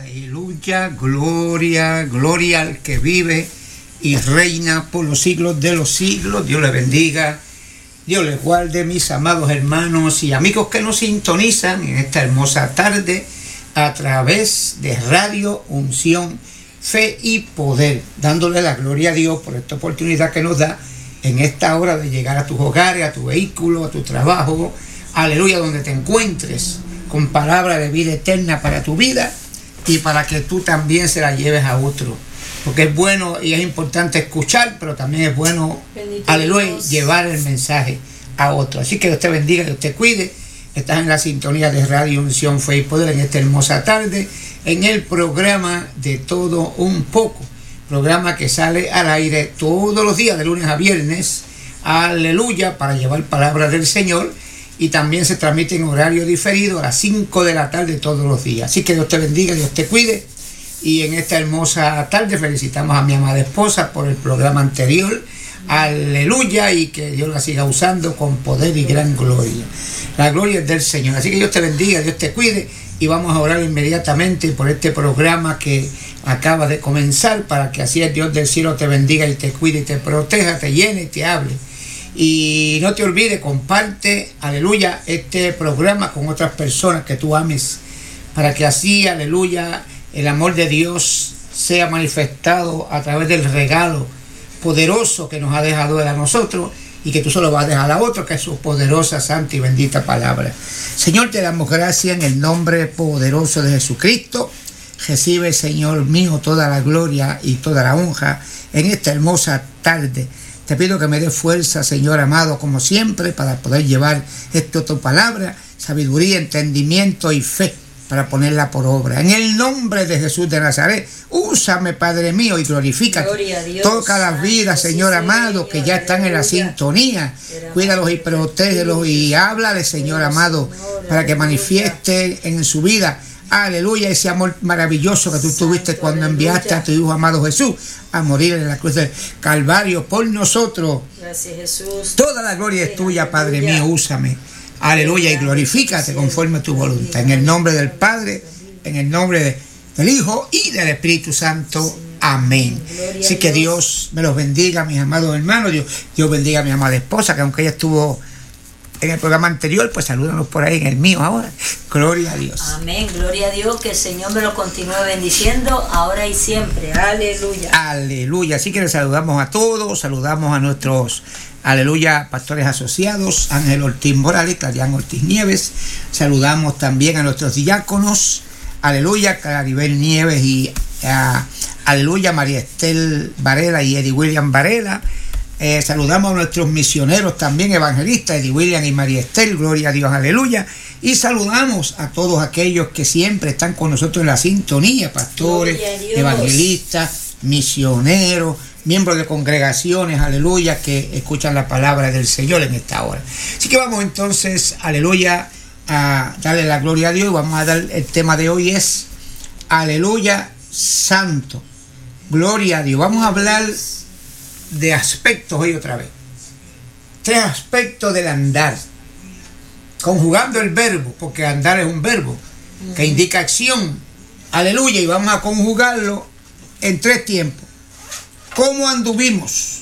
Aleluya, gloria, gloria al que vive y reina por los siglos de los siglos. Dios le bendiga, Dios les guarde, mis amados hermanos y amigos que nos sintonizan en esta hermosa tarde a través de Radio Unción, Fe y Poder, dándole la gloria a Dios por esta oportunidad que nos da en esta hora de llegar a tus hogares, a tu vehículo, a tu trabajo, aleluya, donde te encuentres, con palabra de vida eterna para tu vida y para que tú también se la lleves a otro. Porque es bueno y es importante escuchar, pero también es bueno, bendito aleluya, Dios, llevar el mensaje a otro. Así que Dios te bendiga, Dios te cuide. Estás en la sintonía de Radio Unción, Fe y Poder en esta hermosa tarde, en el programa de Todo Un Poco. Programa que sale al aire todos los días, de lunes a viernes, aleluya, para llevar palabra del Señor. Y también se transmite en horario diferido a las 5 de la tarde todos los días. Así que Dios te bendiga, Dios te cuide. Y en esta hermosa tarde felicitamos a mi amada esposa por el programa anterior. Aleluya, y que Dios la siga usando con poder y gran gloria. La gloria es del Señor. Así que Dios te bendiga, Dios te cuide. Y vamos a orar inmediatamente por este programa que acaba de comenzar, para que así el Dios del cielo te bendiga y te cuide y te proteja, te llene y te hable. Y no te olvides, comparte, aleluya, este programa con otras personas que tú ames, para que así, aleluya, el amor de Dios sea manifestado a través del regalo poderoso que nos ha dejado Él a nosotros, y que tú solo vas a dejar a otro, que es su poderosa, santa y bendita palabra. Señor, te damos gracias en el nombre poderoso de Jesucristo. Recibe, Señor mío, toda la gloria y toda la honra en esta hermosa tarde. Te pido que me dé fuerza, Señor amado, como siempre, para poder llevar tu palabra, sabiduría, entendimiento y fe, para ponerla por obra. En el nombre de Jesús de Nazaret, úsame, Padre mío, y glorifícate. Toca las vidas, Señor amado, que ya están en la sintonía. Cuídalos y protégelos y háblales, Señor amado, para que manifieste en su vida, aleluya, ese amor maravilloso que tú tuviste cuando enviaste a tu Hijo amado Jesús a morir en la cruz del Calvario por nosotros. Gracias, Jesús. Toda la gloria es tuya, Padre mío, úsame. Aleluya, y glorifícate conforme a tu voluntad. En el nombre del Padre, en el nombre del Hijo y del Espíritu Santo. Amén. Así que Dios me los bendiga, mis amados hermanos. Dios bendiga a mi amada esposa, que aunque ella estuvo en el programa anterior, pues salúdanos por ahí en el mío ahora. Gloria a Dios. Amén, gloria a Dios, que el Señor me lo continúe bendiciendo ahora y siempre. Aleluya. Aleluya. Así que les saludamos a todos, saludamos a nuestros, aleluya, pastores asociados, Ángel Ortiz Morales, Clarián Ortiz Nieves. Saludamos también a nuestros diáconos, aleluya, Claribel Nieves y aleluya, María Estel Varela y Eddie William Varela. Saludamos a nuestros misioneros también, evangelistas, Eddie William y María Estel, gloria a Dios, aleluya. Y saludamos a todos aquellos que siempre están con nosotros en la sintonía, pastores, evangelistas, misioneros, miembros de congregaciones, aleluya, que escuchan la palabra del Señor en esta hora. Así que vamos entonces, aleluya, a darle la gloria a Dios. Vamos a dar, el tema de hoy es, aleluya, santo, gloria a Dios. Vamos a hablar de aspectos hoy otra vez. 3 aspectos del andar, conjugando el verbo, porque andar es un verbo que indica acción, aleluya, y vamos a conjugarlo en 3 tiempos. ¿Cómo anduvimos?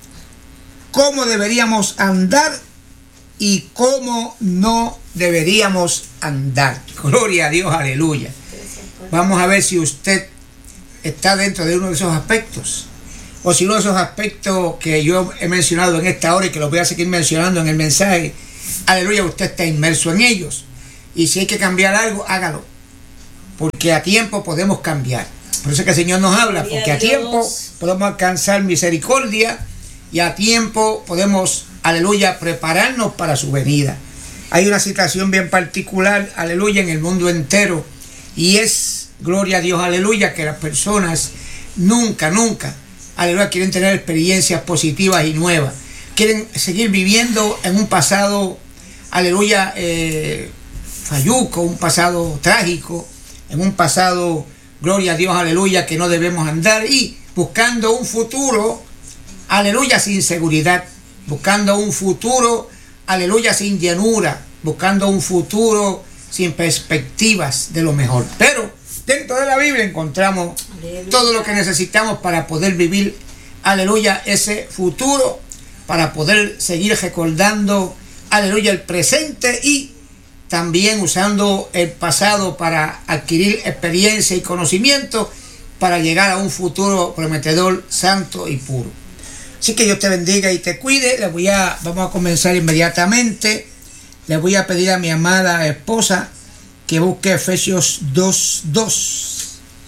¿Cómo deberíamos andar? Y cómo no deberíamos andar. Gloria a Dios, aleluya. Vamos a ver si usted está dentro de uno de esos aspectos, o si uno de esos aspectos que yo he mencionado en esta hora y que los voy a seguir mencionando en el mensaje, aleluya, usted está inmerso en ellos. Y si hay que cambiar algo, hágalo, porque a tiempo podemos cambiar. Por eso es que el Señor nos habla, porque a tiempo podemos alcanzar misericordia y a tiempo podemos, aleluya, prepararnos para su venida. Hay una situación bien particular, aleluya, en el mundo entero, y es, gloria a Dios, aleluya, que las personas nunca, aleluya, quieren tener experiencias positivas y nuevas. Quieren seguir viviendo en un pasado, aleluya, falluco, un pasado trágico, en un pasado, gloria a Dios, aleluya, que no debemos andar, y buscando un futuro, aleluya, sin seguridad, buscando un futuro, aleluya, sin llenura, buscando un futuro sin perspectivas de lo mejor. Pero Dentro de la Biblia encontramos todo lo que necesitamos para poder vivir, aleluya, ese futuro, para poder seguir recordando, aleluya, el presente y también usando el pasado para adquirir experiencia y conocimiento para llegar a un futuro prometedor, santo y puro. Así que Dios te bendiga y te cuide. Vamos a comenzar inmediatamente. Le voy a pedir a mi amada esposa que busque Efesios 2:2.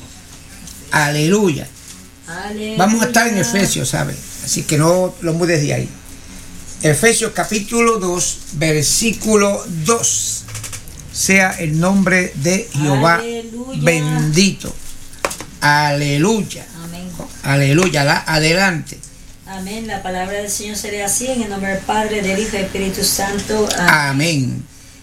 Aleluya. Aleluya. Vamos a estar en Efesios, ¿sabes? Así que no lo mudes de ahí. Efesios capítulo 2, versículo 2. Sea el nombre de Jehová Aleluya. bendito. Aleluya. Amén. Aleluya. Adelante. Amén. La palabra del Señor sería así, en el nombre del Padre, del Hijo y del Espíritu Santo. Amén.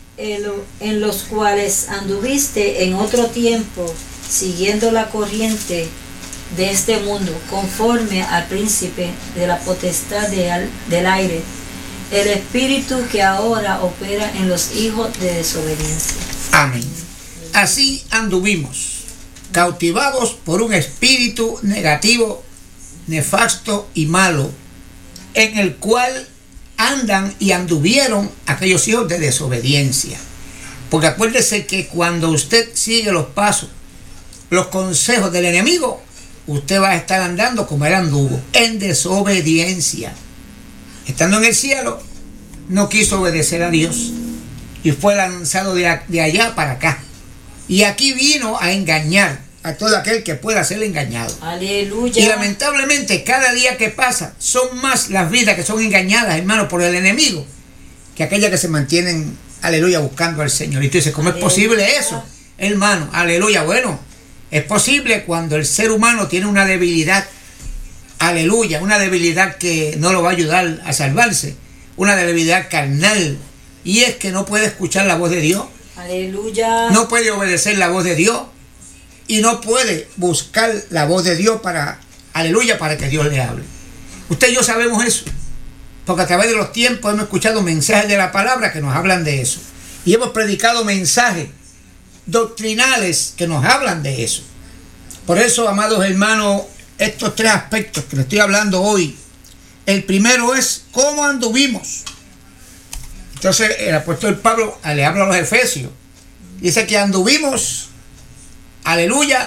En los cuales anduviste en otro tiempo, siguiendo la corriente de este mundo, conforme al príncipe de la potestad del aire, el espíritu que ahora opera en los hijos de desobediencia. Amén. Así anduvimos, cautivados por un espíritu negativo, nefasto y malo, en el cual andan y anduvieron aquellos hijos de desobediencia. Porque acuérdese que cuando usted sigue los pasos, los consejos del enemigo, usted va a estar andando como él anduvo, en desobediencia. Estando en el cielo, no quiso obedecer a Dios y fue lanzado de allá para acá. Y aquí vino a engañar a todo aquel que pueda ser engañado. Aleluya. Y lamentablemente cada día que pasa son más las vidas que son engañadas, hermano, por el enemigo, que aquellas que se mantienen, aleluya, buscando al Señor. Y tú dices, ¿cómo es posible eso, hermano? Aleluya. Bueno, es posible cuando el ser humano tiene una debilidad, aleluya, una debilidad que no lo va a ayudar a salvarse, una debilidad carnal, y es que no puede escuchar la voz de Dios. Aleluya. No puede obedecer la voz de Dios y no puede buscar la voz de Dios para, aleluya, para que Dios le hable. Usted y yo sabemos eso, porque a través de los tiempos hemos escuchado mensajes de la palabra que nos hablan de eso. Y hemos predicado mensajes doctrinales que nos hablan de eso. Por eso, amados hermanos, estos tres aspectos que le estoy hablando hoy, el primero es cómo anduvimos. Entonces el apóstol Pablo le habla a los Efesios, dice que anduvimos, aleluya,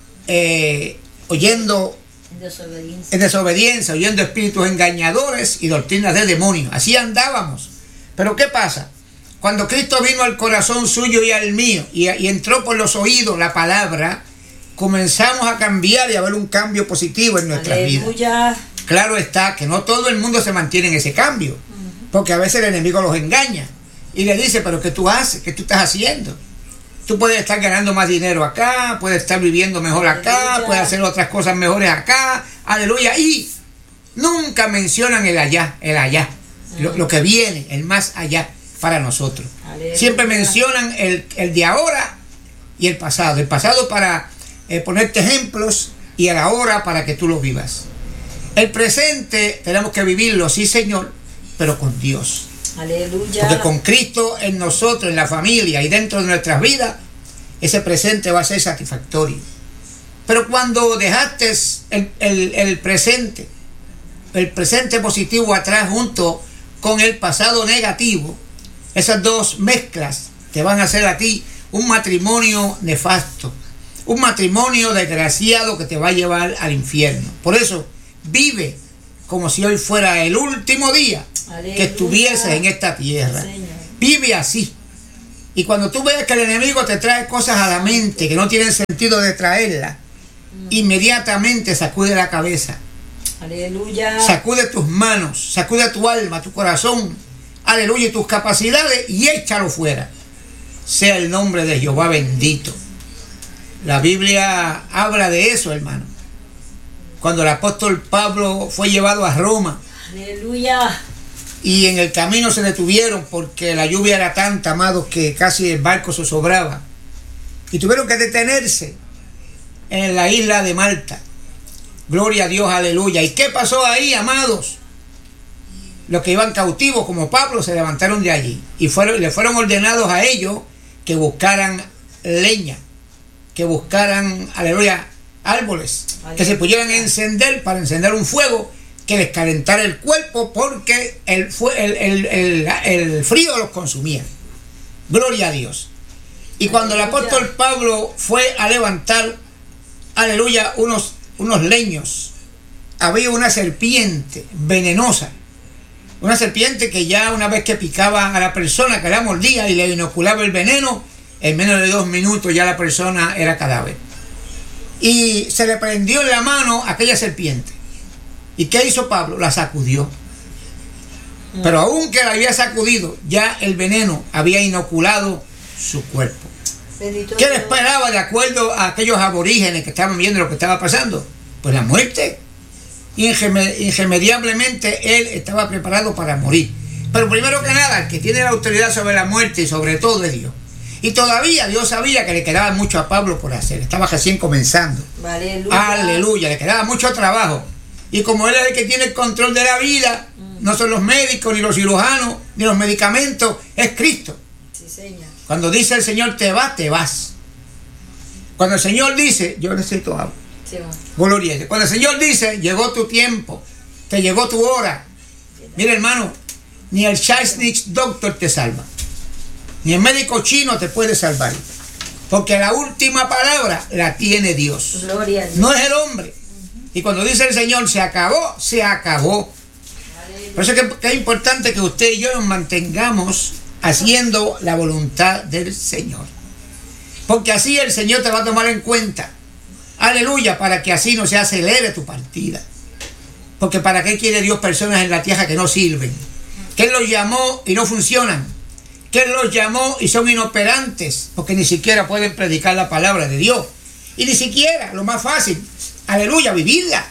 oyendo en desobediencia, oyendo espíritus engañadores y doctrinas de demonios. Así andábamos. Pero ¿qué pasa? Cuando Cristo vino al corazón suyo y al mío y entró por los oídos la palabra, comenzamos a cambiar y a ver un cambio positivo en nuestras vidas. Claro está que no todo el mundo se mantiene en ese cambio, porque a veces el enemigo los engaña y le dice, pero ¿qué tú haces? ¿Qué tú estás haciendo? Tú puedes estar ganando más dinero acá, puedes estar viviendo mejor acá, puedes hacer otras cosas mejores acá, aleluya, y nunca mencionan el allá, lo que viene, el más allá para nosotros. Aleluya. Siempre mencionan el de ahora y el pasado para ponerte ejemplos y el ahora para que tú lo vivas. El presente tenemos que vivirlo, sí Señor, pero con Dios. Aleluya. Porque con Cristo en nosotros, en la familia y dentro de nuestras vidas, ese presente va a ser satisfactorio. Pero cuando dejaste el presente positivo atrás junto con el pasado negativo, esas dos mezclas te van a hacer a ti un matrimonio nefasto, un matrimonio desgraciado que te va a llevar al infierno. Por eso, vive como si hoy fuera el último día que estuvieses en esta tierra. Vive así. Y cuando tú ves que el enemigo te trae cosas a la mente que no tienen sentido de traerlas, inmediatamente sacude la cabeza. Aleluya. Sacude tus manos, sacude tu alma, tu corazón, aleluya, y tus capacidades y échalo fuera. Sea el nombre de Jehová bendito. La Biblia habla de eso, hermano. Cuando el apóstol Pablo fue llevado a Roma. Aleluya. Y en el camino se detuvieron porque la lluvia era tanta, amados, que casi el barco zozobraba. Y tuvieron que detenerse en la isla de Malta. Gloria a Dios, aleluya. ¿Y qué pasó ahí, amados? Los que iban cautivos, como Pablo, se levantaron de allí. Y le fueron ordenados a ellos que buscaran leña, que buscaran, aleluya, árboles que se pudieran encender para encender un fuego que les calentara el cuerpo, porque el frío los consumía. Gloria a Dios. Y cuando el apóstol Pablo fue a levantar, aleluya, unos leños, había una serpiente venenosa, una serpiente que ya una vez que picaba a la persona, que la mordía y le inoculaba el veneno, en menos de 2 minutos ya la persona era cadáver. Y se le prendió en la mano aquella serpiente. ¿Y qué hizo Pablo? La sacudió. Pero aunque la había sacudido, ya el veneno había inoculado su cuerpo. ¿Qué le esperaba de acuerdo a aquellos aborígenes que estaban viendo lo que estaba pasando? Pues la muerte. Irremediablemente él estaba preparado para morir. Pero primero que nada, el que tiene la autoridad sobre la muerte y sobre todo es Dios. Y todavía Dios sabía que le quedaba mucho a Pablo por hacer. Estaba recién comenzando. Aleluya. Aleluya, le quedaba mucho trabajo. Y como él es el que tiene el control de la vida, no son los médicos, ni los cirujanos, ni los medicamentos, es Cristo. Sí, Señor. Cuando dice el Señor te vas, te vas. Cuando el Señor dice, yo necesito agua. Sí, gloria a Dios. Cuando el Señor dice, llegó tu tiempo, te llegó tu hora. Mira, hermano, ni el Chinese doctor te salva, ni el médico chino te puede salvar, porque la última palabra la tiene Dios. Gloria a Dios. No es el hombre. Y cuando dice el Señor, se acabó, se acabó. Por eso que es importante que usted y yo nos mantengamos haciendo la voluntad del Señor, porque así el Señor te va a tomar en cuenta. Aleluya, para que así no se acelere tu partida. Porque ¿para qué quiere Dios personas en la tierra que no sirven? Que Él los llamó y no funcionan. Que Él los llamó y son inoperantes, porque ni siquiera pueden predicar la palabra de Dios. Y ni siquiera, lo más fácil, aleluya, vivirla.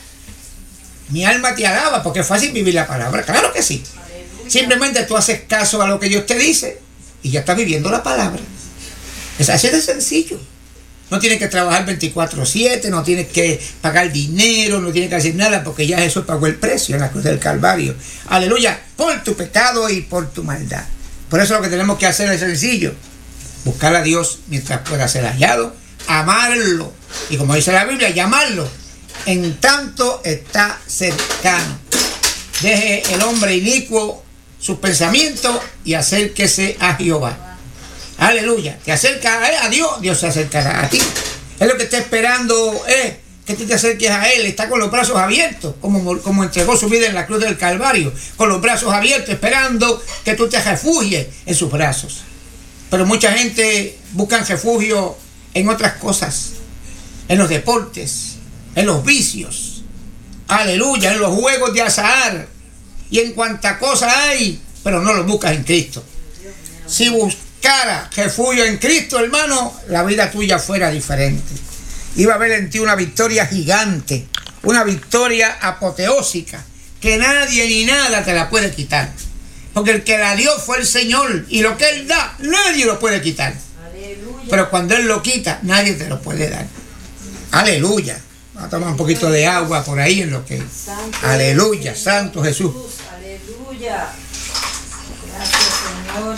Mi alma te alaba, porque es fácil vivir la palabra. Claro que sí. Aleluya. Simplemente tú haces caso a lo que Dios te dice y ya estás viviendo la palabra. Es así de sencillo. No tienes que trabajar 24/7, no tienes que pagar dinero, no tienes que hacer nada, porque ya Jesús pagó el precio en la cruz del Calvario. Aleluya, por tu pecado y por tu maldad. Por eso lo que tenemos que hacer es sencillo. Buscar a Dios mientras pueda ser hallado, amarlo. Y como dice la Biblia, llamarlo en tanto está cercano. Deje el hombre inicuo sus pensamientos y acérquese a Jehová. Aleluya, te acercas a Dios, Dios se acercará a ti. Es lo que está esperando, que tú te acerques a Él. Está con los brazos abiertos, como entregó su vida en la cruz del Calvario, con los brazos abiertos, esperando que tú te refugies en sus brazos. Pero mucha gente busca refugio en otras cosas, en los deportes, en los vicios, aleluya, en los juegos de azar y en cuanta cosa hay, pero no los buscas en Cristo. Si buscara refugio en Cristo, hermano, la vida tuya fuera diferente. Iba a haber en ti una victoria gigante, una victoria apoteósica, que nadie ni nada te la puede quitar. Porque el que la dio fue el Señor, y lo que Él da, nadie lo puede quitar. Aleluya. Pero cuando Él lo quita, nadie te lo puede dar. Aleluya. Vamos a tomar un poquito de agua por ahí en lo que... Santo aleluya, Señor, Santo Jesús. Aleluya. Gracias, Señor.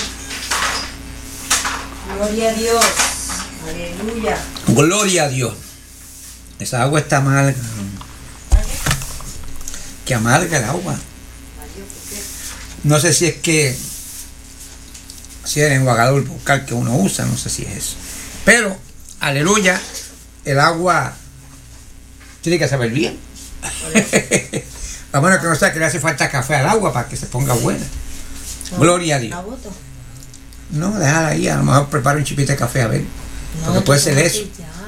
Gloria a Dios. Aleluya. Gloria a Dios. Esa agua está amarga. Que amarga el agua. No sé si es que si es el enjuagador bucal que uno usa, no sé si es eso. Pero, aleluya, el agua tiene que saber bien. A menos que no sea que le hace falta café al agua para que se ponga buena. Gloria a Dios. ¿La boto? No, déjala ahí, a lo mejor prepara un chipito de café, a ver. No, porque puede ser eso.